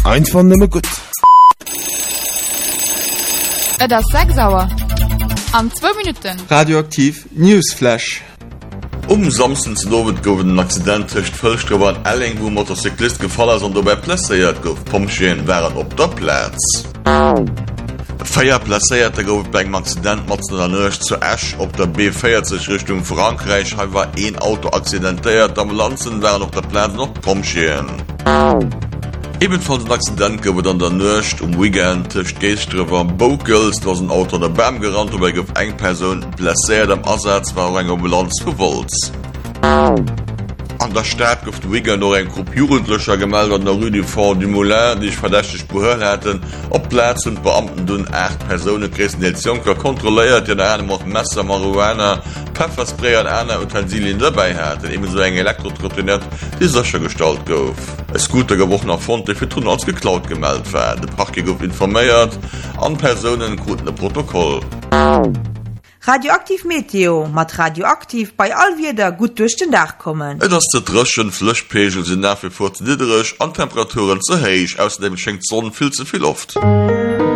Einfach nimmer gut. Das ist 6 Uhr. An 2 Minuten. Radioaktiv Newsflash. Samsten zu Nowet gouf den Accident techt Vëllstrewer an Elling, wo Motorcyklist gefall ass an dobäi placéiert gouf. Pomscheen wären op der Platz. Feier placéiert gouf beim Accident mat an Nëcht zu Ash op der B40 Richtung Frankreich ha war een Auto accidentéiert, Ambulanzen wären op der Platz noch Pomscheen. Ebenfalls ein Accident gab an der Nëcht Weekend techt Geestrewer Bokels, was ein Auto an der Bam gerannt, wobei gouf eng Person placéiert am Ersatz war eng Ambulanz verwolz. An der Stadt gouf Weekend noch eng Gruppe Jugendlöcher gemeldet an der Rue du Fond du Moulin, die ich verdächtig behör hätten. Op Platz und Beamten dun 8 Personen Christen Junker kontrolliert, die eine noch Messer, Marihuana, Pfefferspray und eine Utensilien dabei hatten, ebenso eng Elektrotrottinett, die solcher Gestalt gouf. Es gute gewochener Fond, die für tun als geklaut gemeldet war. Der Park gouf informiert, an Personen guten Protokoll. Radioaktiv Meteo mat radioaktiv bei all wieder gut durch den Dach kommen. Et ass de drschen Flöchpegel sind nach wie vor zu niedrig, an Temperaturen zu heich, außerdem schenkt Sonnen viel zu viel Luft.